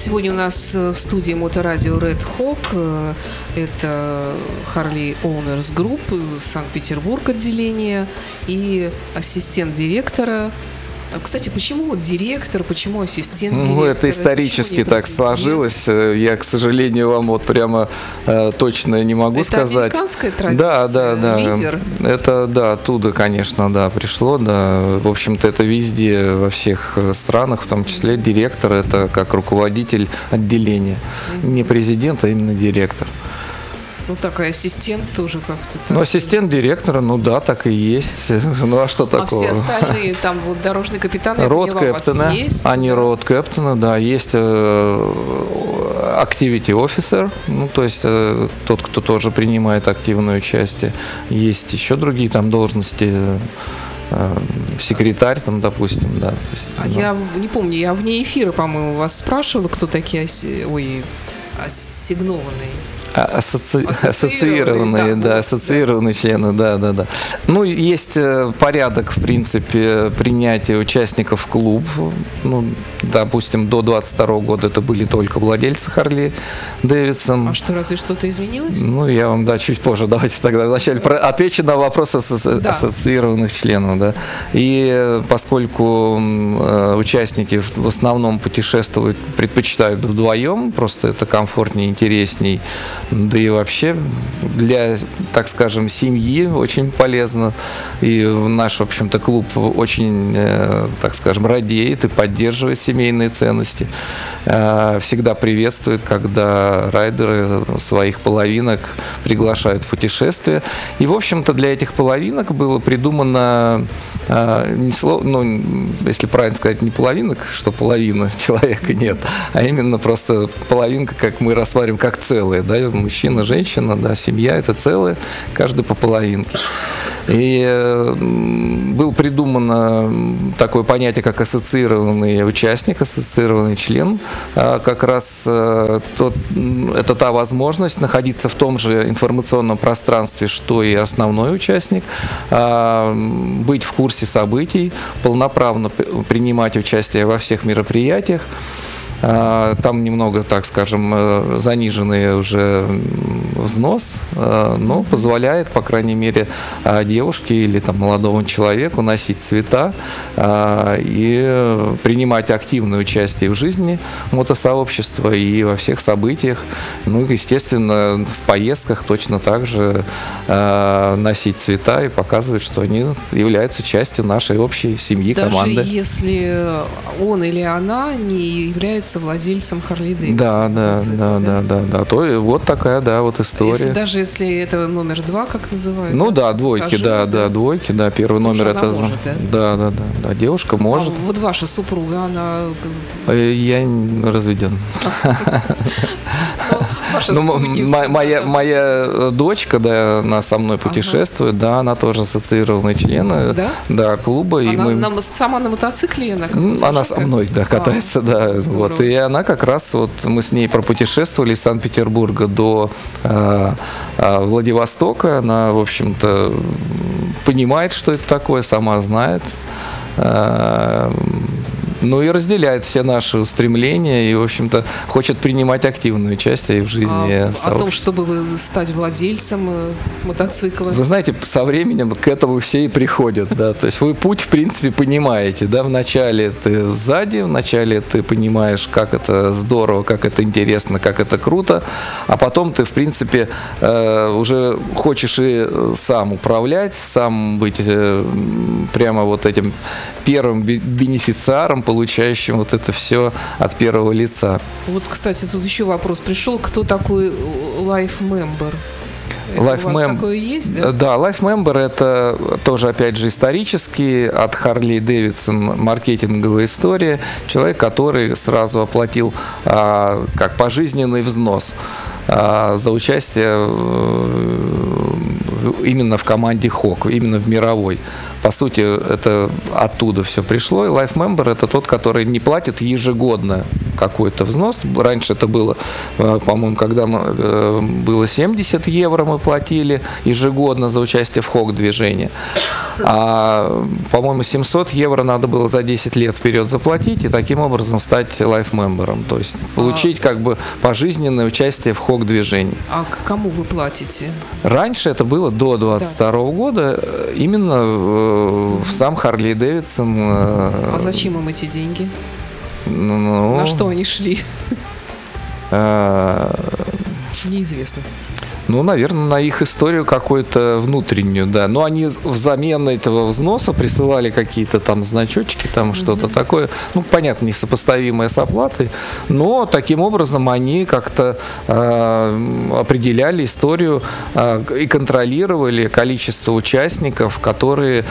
Сегодня у нас в студии Моторадио Red Hawk. Это Harley Owners Group, Санкт-Петербург отделение, и ассистент директора. Кстати, почему вот директор, почему ассистент директора? Ну, это исторически так сложилось. Я, к сожалению, вам вот прямо точно не могу сказать. Это американская традиция, да. Лидер? Это, да, оттуда, конечно, да, пришло, да. В общем-то, это везде, во всех странах, в том числе директор, это как руководитель отделения. Не президент, а именно директор. Ну, такой ассистент тоже как-то. Ну, ассистент директора, ну да, так и есть. Ну, а что такого? А все остальные, там вот дорожные капитаны, род-кэптена, они род-кэптена, да, есть activity officer, ну, то есть тот, кто тоже принимает активное участие. Есть еще другие там должности, секретарь, там, допустим, да. То есть, Я не помню, я вне эфира, по-моему, вас спрашивала, кто такие ассигнованные. Ассоциированные, да, ассоциированные члены, да. Ну, есть порядок, в принципе, принятия участников в клуб. Ну, допустим, до 22 года это были только владельцы Harley Davidson. А что, разве что-то изменилось? Ну, я вам, да, чуть позже. Давайте тогда вначале отвечу на вопрос ассоциированных членов, да. И поскольку участники в основном путешествуют, предпочитают вдвоем, просто это комфортнее, интересней. Да и вообще для, так скажем, семьи очень полезно. И наш, в общем-то, клуб очень, так скажем, радеет и поддерживает семейные ценности. Всегда приветствует, когда райдеры своих половинок приглашают в путешествие. И, в общем-то, для этих половинок было придумано, если правильно сказать, не половинок, что половина человека нет, а именно просто половинка, как мы рассматриваем, как целое, да, мужчина, женщина, да, семья — это целое, каждый по половинке. И было придумано такое понятие, как ассоциированный участник, ассоциированный член. Как раз это та возможность находиться в том же информационном пространстве, что и основной участник, быть в курсе событий, полноправно принимать участие во всех мероприятиях. Там немного, так скажем, заниженный уже взнос, но позволяет, по крайней мере, девушке или там, молодому человеку носить цвета и принимать активное участие в жизни мотосообщества и во всех событиях. Ну, естественно, в поездках точно так же носить цвета и показывать, что они являются частью нашей общей семьи, команды. Даже если он или она не является владельцем Harley Davidson. Да. То вот такая, да, вот история. Даже если это номер 2, как называют? Ну да, двойки, двойки, да. Первый номер это. Может, да, девушка может. А вот ваша супруга, она. Я разведен. Моя дочка, да, она со мной путешествует, да, она тоже ассоциированный член, да, клуба. Она сама на мотоцикле? Она со мной, да, катается, да. Вот. И она как раз, вот мы с ней пропутешествовали из Санкт-Петербурга до Владивостока. Она, в общем-то, понимает, что это такое, сама знает. Ну и разделяет все наши устремления и, в общем-то, хочет принимать активное участие в жизни сообщества. О том, чтобы стать владельцем мотоцикла? Вы знаете, со временем к этому все и приходят, да, то есть вы путь, в принципе, понимаете, да, вначале ты сзади, вначале ты понимаешь, как это здорово, как это интересно, как это круто, а потом ты, в принципе, уже хочешь и сам управлять, сам быть прямо вот этим первым бенефициаром, получающим вот это все от первого лица. Вот, кстати, тут еще вопрос пришел. Кто такой Life Member? У вас такое есть, да? Да, Life Member — это тоже, опять же, исторически от Harley Davidson маркетинговая история. Человек, который сразу оплатил как пожизненный взнос за участие именно в команде Hawk, именно в мировой. По сути, это оттуда все пришло. И Life Member — это тот, который не платит ежегодно какой-то взнос. Раньше это было, по-моему, когда было 70 евро мы платили ежегодно за участие в ХОК-движении. А, по-моему, 700 евро надо было за 10 лет вперед заплатить и таким образом стать лайфмембером. То есть получить как бы пожизненное участие в ХОК-движении. А кому вы платите? Раньше это было до 22 года, именно в сам Харли Дэвидсон. А зачем им эти деньги? На что они шли? Неизвестно. Ну, наверное, на их историю какую-то внутреннюю, да. Но они взамен этого взноса присылали какие-то там значочки, там что-то такое. Ну, понятно, несопоставимое с оплатой. Но таким образом они как-то определяли историю и контролировали количество участников, которые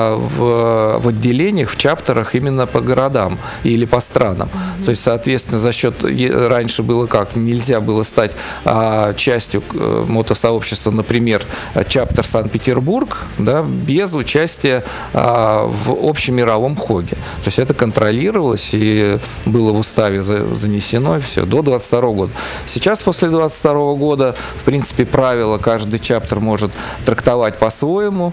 в отделениях, в чаптерах именно по городам или по странам. То есть, соответственно, за счет... Раньше было как? Нельзя было стать частью мотосообщества, например, чаптер Санкт-Петербург, да, без участия в общемировом ХОГе. То есть это контролировалось и было в уставе занесено, и все, до 22 года. Сейчас, после 22 года, в принципе, правила каждый чаптер может трактовать по-своему,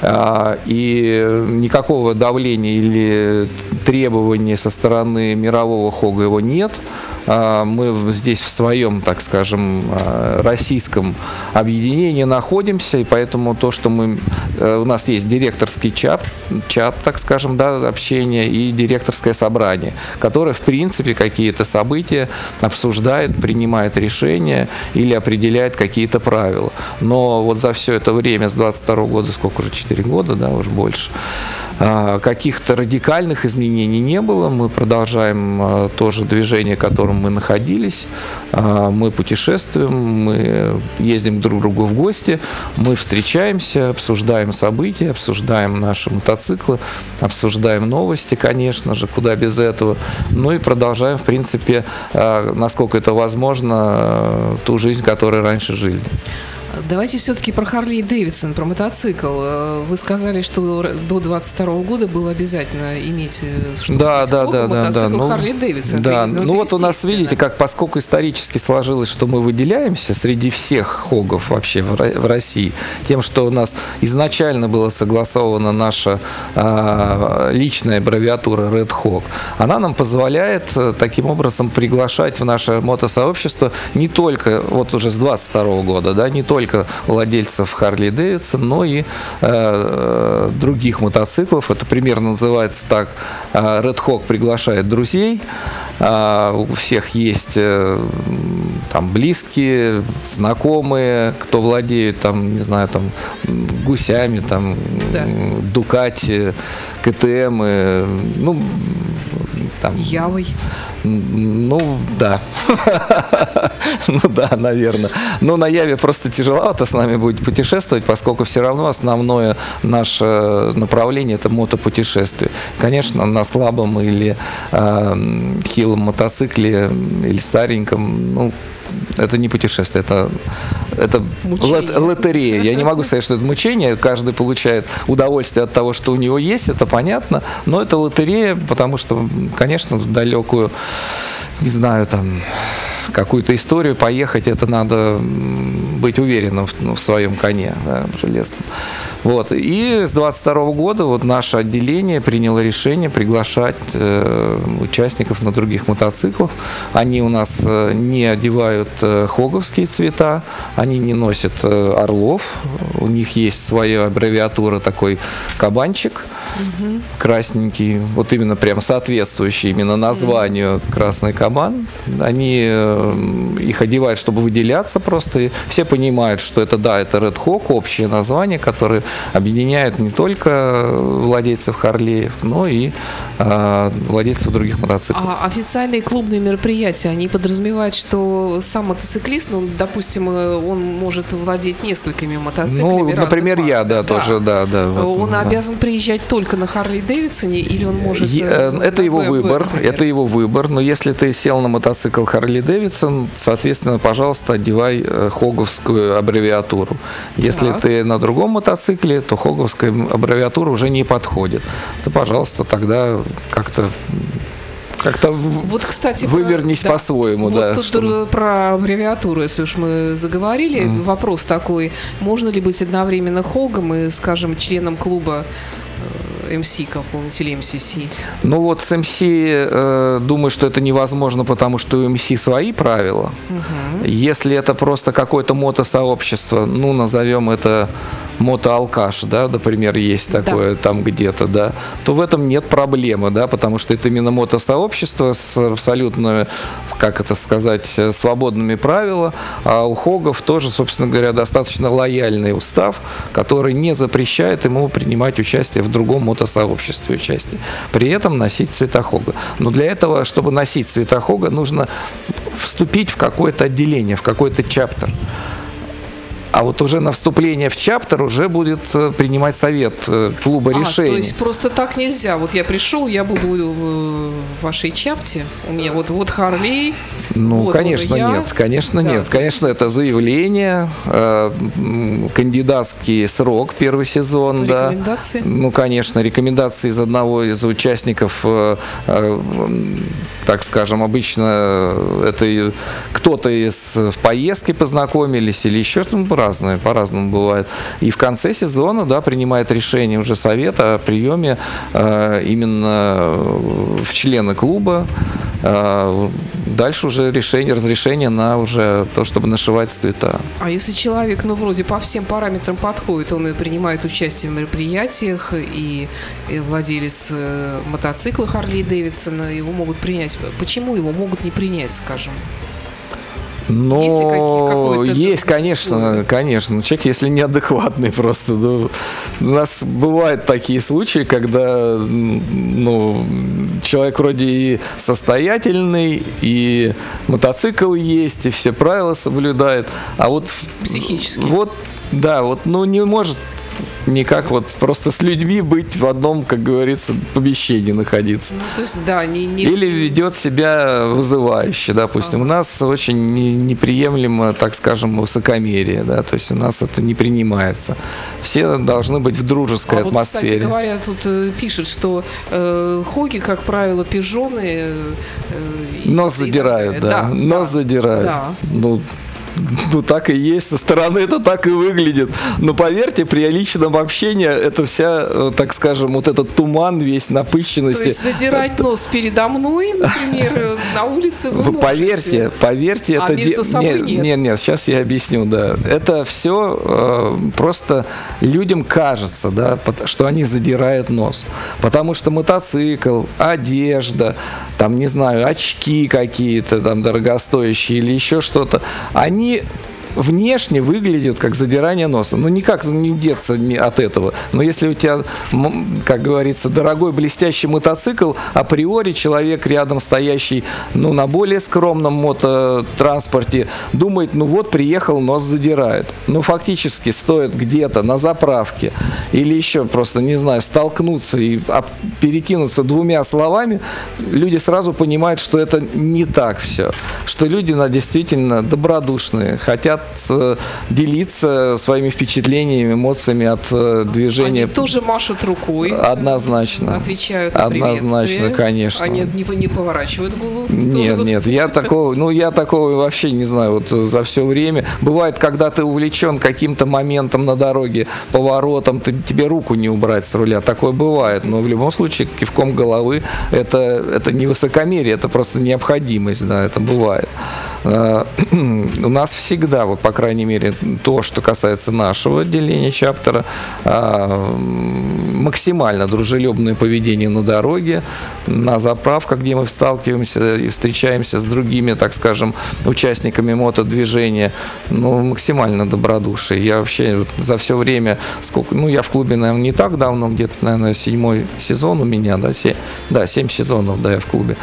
и никакого давления или требований со стороны мирового ХОГа его нет. Мы здесь в своем, так скажем, российском объединении находимся, и поэтому то, что у нас есть директорский чат, так скажем, да, общения и директорское собрание, которое, в принципе, какие-то события обсуждает, принимает решения или определяет какие-то правила. Но вот за все это время, с 22 года, сколько уже, 4 года, да, уже больше, каких-то радикальных изменений не было. Мы продолжаем тоже движение, в котором мы находились. Мы путешествуем, мы ездим друг к другу в гости, мы встречаемся, обсуждаем события, обсуждаем наши мотоциклы, обсуждаем новости, конечно же, куда без этого. Ну и продолжаем, в принципе, насколько это возможно, ту жизнь, которой раньше жили. Давайте все-таки про Харли Дэвидсон, про мотоцикл. Вы сказали, что до 22 года было обязательно иметь мотоцикл Харли Дэвидсон. Да, ну вот у нас, видите, поскольку исторически сложилось, что мы выделяемся среди всех ХОГов вообще в России, тем, что у нас изначально была согласована наша личная аббревиатура Red Hog, она нам позволяет таким образом приглашать в наше мотосообщество не только, вот уже с 22 года, да, не только владельцев Харли Дэвидсон, но и других мотоциклов. Это примерно называется так: Red Hog приглашает друзей. У всех есть там близкие, знакомые, кто владеют там, не знаю, там гусями, там Дукати, КТМ, ну там Явой. Ну да. Ну да, наверное. Но на Яве просто тяжеловато с нами будет путешествовать, поскольку все равно основное наше направление — это мотопутешествие. Конечно, на слабом или хилом мотоцикле или стареньком, ну, это не путешествие, это лотерея. Я не могу сказать, что это мучение. Каждый получает удовольствие от того, что у него есть, это понятно. Но это лотерея, потому что, конечно, в далекую, не знаю, там, какую-то историю поехать, это надо быть уверенным в своем коне, да, железном. Вот. И с 22 года вот наше отделение приняло решение приглашать участников на других мотоциклах. Они у нас не одевают хоговские цвета, они не носят орлов, у них есть своя аббревиатура, такой кабанчик красненький, вот именно прям соответствующий именно названию красный кабан. Они их одевают, чтобы выделяться просто. И все понимают, что это, да, это Red Hog, общее название, которое объединяет не только владельцев Харлеев, но и владельцев других мотоциклов. А официальные клубные мероприятия, они подразумевают, что сам мотоциклист, ну, допустим, он может владеть несколькими мотоциклами. Ну, например, я, да, тоже, да. Он обязан приезжать только на Харли Дэвидсоне, или он может... Это его выбор, это его выбор, но если ты сел на мотоцикл Харли Дэвидсон, соответственно, пожалуйста, одевай хоговскую аббревиатуру. Если ты на другом мотоцикле, то хоговская аббревиатура уже не подходит. То, пожалуйста, тогда как-то как-то вот, кстати, вывернись по-своему. Вот да, тут чтобы... про аббревиатуру, если уж мы заговорили, вопрос такой, можно ли быть одновременно хогом и, скажем, членом клуба МС какого-нибудь или МСС? Ну вот с МС думаю, что это невозможно, потому что у МС свои правила. Если это просто какое-то мотосообщество, ну назовем это мотоалкаш, да, например, есть такое там где-то, да, то в этом нет проблемы, да, потому что это именно мотосообщество с абсолютно, как это сказать, свободными правилами, а у хогов тоже, собственно говоря, достаточно лояльный устав, который не запрещает ему принимать участие в другом мотосообществе участие. При этом носить цвета хога. Но для этого, чтобы носить цвета хога, нужно вступить в какое-то отделение, в какой-то чаптер. А вот уже на вступление в чаптер уже будет принимать совет клуба решений. То есть просто так нельзя. Вот я пришел, я буду в вашей чапте. У меня вот Харлей. Ну, вот конечно, нет. Конечно, да. нет. Конечно, это заявление, кандидатский срок, первый сезон. Рекомендации? Да. Ну, конечно, рекомендации из одного из участников, так скажем, обычно это кто-то в поездке познакомились или еще что-то. По-разному бывает. И в конце сезона, да, принимает решение уже совет о приеме именно в члены клуба. Дальше уже разрешение на уже то, чтобы нашивать цвета. А если человек, ну, вроде по всем параметрам подходит, он и принимает участие в мероприятиях, и владелец мотоцикла Харли Дэвидсона, его могут принять. Почему его могут не принять, скажем? Но есть, конечно. Человек, если неадекватный просто. Ну, у нас бывают такие случаи, когда человек вроде и состоятельный, и мотоцикл есть, и все правила соблюдает, а вот психически. Не может никак вот просто с людьми быть в одном, как говорится, помещении находиться. Ну, то есть, да, Или ведет себя вызывающе, допустим. У нас очень неприемлемо, так скажем, высокомерие, да, то есть у нас это не принимается. Все должны быть в дружеской атмосфере. Вот, кстати говоря, тут пишут, что хоги, как правило, пижоны. Нос задирают, да. Нос задирают. Да. Ну, так и есть, со стороны это так и выглядит. Но поверьте, при личном общении это вся, так скажем, вот этот туман, весь напыщенности. То есть задирать нос передо мной, например, на улице вы можете. Поверьте, это... между собой нет. Нет, сейчас я объясню, да. Это все просто людям кажется, да, что они задирают нос. Потому что мотоцикл, одежда, там, не знаю, очки какие-то там дорогостоящие или еще что-то, они внешне выглядят как задирание носа. Ну, никак не деться от этого. Но если у тебя, как говорится, дорогой блестящий мотоцикл, априори человек рядом стоящий, на более скромном мототранспорте, думает, приехал, нос задирает. Фактически стоит где-то на заправке или еще просто, не знаю, столкнуться и перекинуться двумя словами, люди сразу понимают, что это не так все. Что люди действительно добродушные, хотят делиться своими впечатлениями, эмоциями от движения. Они тоже машут рукой. Однозначно. Отвечают на приветствие. Однозначно, конечно. Они не поворачивают голову. Нет, я такого вообще не знаю вот за все время. Бывает, когда ты увлечен каким-то моментом на дороге, поворотом, тебе руку не убрать с руля. Такое бывает, но в любом случае кивком головы это не высокомерие, это просто необходимость, да, это бывает. У нас всегда, по крайней мере, то, что касается нашего отделения чаптера, максимально дружелюбное поведение на дороге, на заправках, где мы сталкиваемся и встречаемся с другими, так скажем, участниками мотодвижения, максимально добродушие. Я вообще за все время, я в клубе, наверное, не так давно, где-то, наверное, 7-й сезон у меня, 7 сезонов, я в клубе.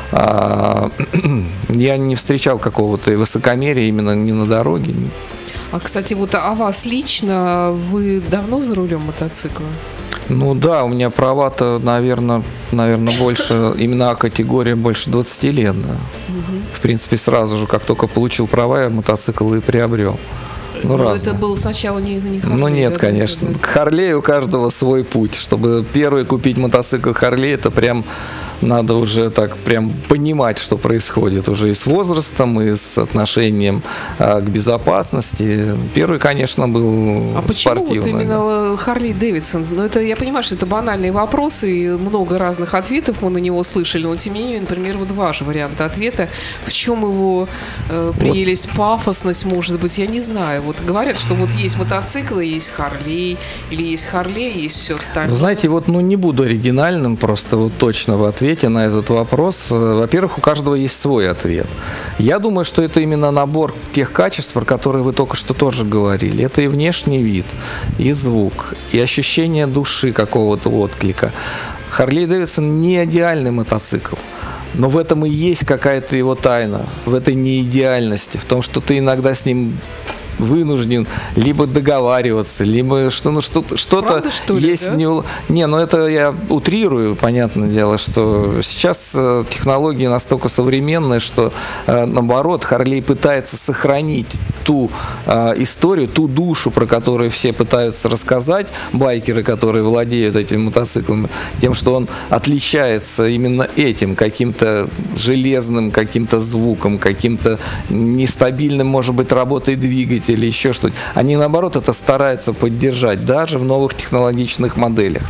Я не встречал какого-то высокомерия именно не на дороге. А, кстати, о вас лично, вы давно за рулем мотоцикла? У меня права-то, наверное, больше, именно А-категория больше 20 лет. Да. В принципе, сразу же, как только получил права, я мотоцикл и приобрел. Ну, это было сначала не Харли. Ну, нет, конечно. К Харлею у каждого свой путь. Чтобы первый купить мотоцикл Харли, это прям надо уже так прям понимать, что происходит уже и с возрастом, и с отношением к безопасности. Первый, конечно, был спортивный. А почему вот именно Харли Дэвидсон? Ну, это, я понимаю, что это банальные вопросы, и много разных ответов мы на него слышали, но тем не менее, например, вот ваш вариант ответа, в чем его прелесть, пафосность, может быть, я не знаю. Вот говорят, что вот есть мотоциклы, есть Харли, или есть Харли, есть все остальное. Вы знаете, вот не буду оригинальным, просто вот точно в ответе на этот вопрос. Во-первых, у каждого есть свой ответ. Я думаю, что это именно набор тех качеств, про которые вы только что тоже говорили. Это и внешний вид, и звук, и ощущение души какого-то отклика. Харли Дэвидсон не идеальный мотоцикл. Но в этом и есть какая-то его тайна, в этой неидеальности, в том, что ты иногда с ним вынужден либо договариваться, либо что-то Правда, что ли, есть. Да? Не, ну это я утрирую, понятное дело, что сейчас технологии настолько современные, что наоборот, Харли пытается сохранить ту историю, ту душу, про которую все пытаются рассказать, байкеры, которые владеют этими мотоциклами, тем, что он отличается именно этим, каким-то железным, каким-то звуком, каким-то нестабильным, может быть, работой двигателя или еще что-то. Они, наоборот, это стараются поддержать даже в новых технологичных моделях.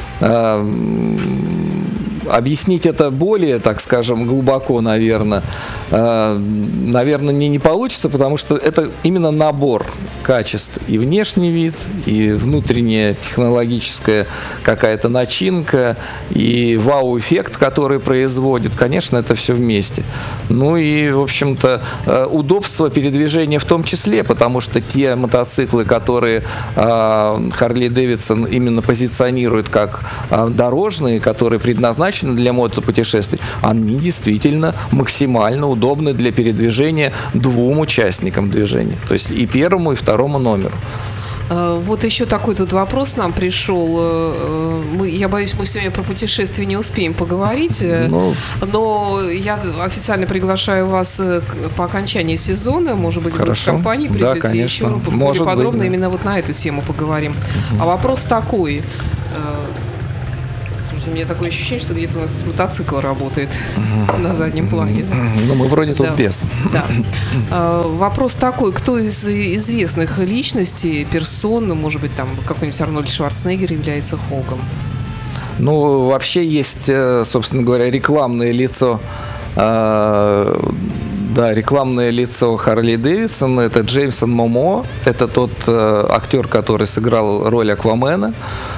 Объяснить это более, так скажем, глубоко, наверное, мне не получится, потому что это именно набор качеств. И внешний вид, и внутренняя технологическая какая-то начинка, и вау-эффект, который производит. Конечно, это все вместе. Ну и, в общем-то, удобство передвижения в том числе, потому что те мотоциклы, которые Харли Дэвидсон именно позиционирует как дорожные, которые предназначены для мотопутешествий, они действительно максимально удобны для передвижения двум участникам движения, то есть и первому, и второму номеру. Вот еще такой тут вопрос нам пришел. Я боюсь, мы сегодня про путешествия не успеем поговорить, но я официально приглашаю вас по окончании сезона, может быть, вы в компании придете, да, еще более подробно именно вот на эту тему поговорим. А вопрос такой. У меня такое ощущение, что где-то у нас мотоцикл работает на заднем плане. Ну, мы вроде тут без. Да. Вопрос такой, кто из известных личностей, персон, может быть, там какой-нибудь Арнольд Шварценеггер является Хогом? Ну, вообще есть, собственно говоря, рекламное лицо. Да, рекламное лицо Харли Дэвидсон, это Джейсон Момо, это тот актер, который сыграл роль Аквамена.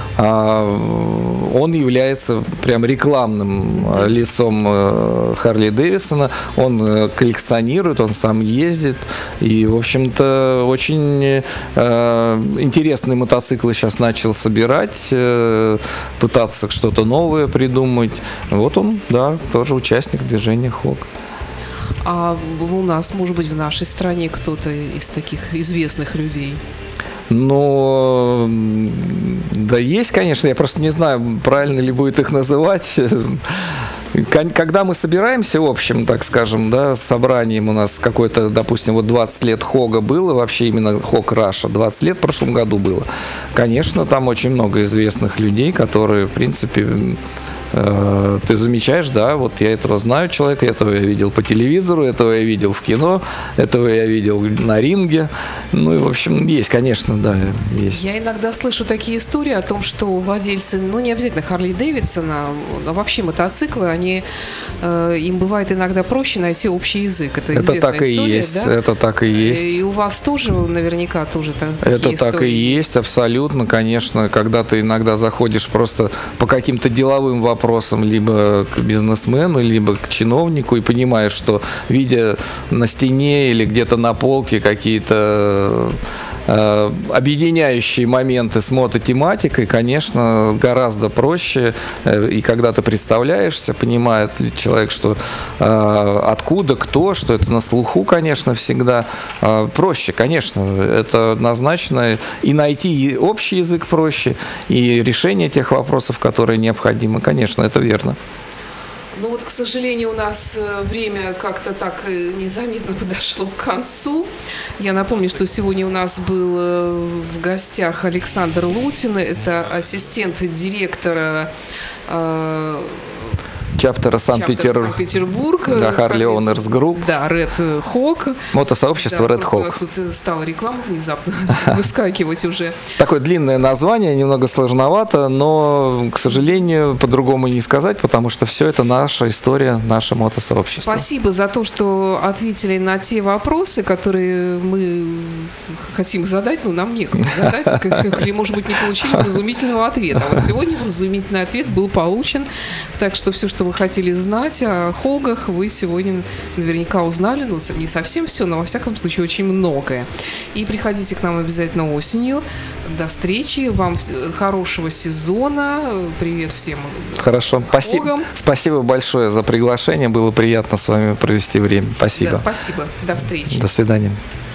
Он является прям рекламным лицом Харли Дэвидсона. Он коллекционирует, он сам ездит. И, в общем-то, очень интересные мотоциклы сейчас начал собирать, пытаться что-то новое придумать. Вот он, да, тоже участник движения Хог. А у нас, может быть, в нашей стране кто-то из таких известных людей? Ну, да есть, конечно, я просто не знаю, правильно ли будет их называть. Когда мы собираемся общим, так скажем, да, собранием, у нас какое-то, допустим, вот 20 лет Хога было, вообще именно Хог Раша, 20 лет в прошлом году было. Конечно, там очень много известных людей, которые, в принципе, ты замечаешь, да, вот я этого знаю человека, этого я видел по телевизору, этого я видел в кино, этого я видел на ринге. Ну и, в общем, есть, конечно, да, есть. Я иногда слышу такие истории о том, что владельцы, ну не обязательно Харли Дэвидсона, а вообще мотоциклы, они, им бывает иногда проще найти общий язык. Это известная так и история, есть, да? Это так и есть. И у вас тоже наверняка тоже такие это истории. Так и есть, абсолютно, конечно, когда ты иногда заходишь просто по каким-то деловым вопросам, либо к бизнесмену, либо к чиновнику, и понимаешь, что, видя на стене или где-то на полке какие-то объединяющие моменты с мототематикой, конечно, гораздо проще. И когда ты представляешься, понимает ли человек, что откуда, кто, что это на слуху, конечно, всегда проще, конечно, это однозначно. И найти общий язык проще, и решение тех вопросов, которые необходимы, конечно, это верно. Ну вот, к сожалению, у нас время как-то так незаметно подошло к концу. Я напомню, что сегодня у нас был в гостях Александр Лутин, это ассистент директора Чаптера Санкт-Петербург, да, Harley Owners Group. Да, Red Hawk. Мотосообщество да, Red Hawk. У нас тут стала реклама внезапно выскакивать уже. Такое длинное название, немного сложновато, но, к сожалению, по-другому не сказать, потому что все это наша история, наше мотосообщество. Спасибо за то, что ответили на те вопросы, которые мы хотим задать, но нам некому задать, или, может быть, не получили вразумительного ответа. А вот сегодня вразумительный ответ был получен, так что все, что вы хотели знать о Хогах, вы сегодня наверняка узнали, ну, не совсем все, но, во всяком случае, очень многое. И приходите к нам обязательно осенью. До встречи, вам хорошего сезона, привет всем. Хорошо, спасибо большое за приглашение, было приятно с вами провести время. Спасибо. Да, спасибо, до встречи. До свидания.